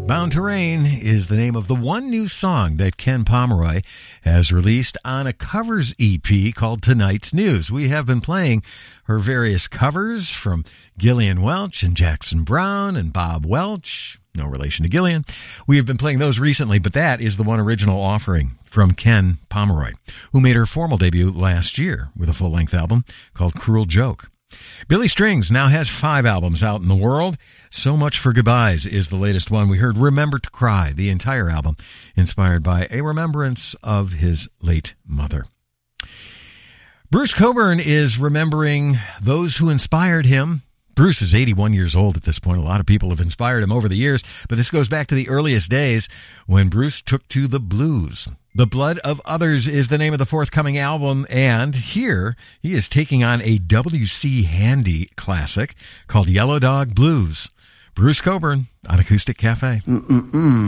Bound to Rain is the name of the one new song that Ken Pomeroy has released on a covers EP called Tonight's News. We have been playing her various covers from Gillian Welch and Jackson Browne and Bob Welch. No relation to Gillian. We have been playing those recently, but that is the one original offering from Ken Pomeroy, who made her formal debut last year with a full-length album called Cruel Joke. Billy Strings now has 5 albums out in the world. So Much for Goodbyes is the latest one. We heard Remember to Cry, the entire album, inspired by a remembrance of his late mother. Bruce Cockburn is remembering those who inspired him. Bruce is 81 years old at this point. A lot of people have inspired him over the years, but this goes back to the earliest days when Bruce took to the blues. The Blood of Others is the name of the forthcoming album, and here he is taking on a W.C. Handy classic called Yellow Dog Blues. Bruce Cockburn on Acoustic Cafe.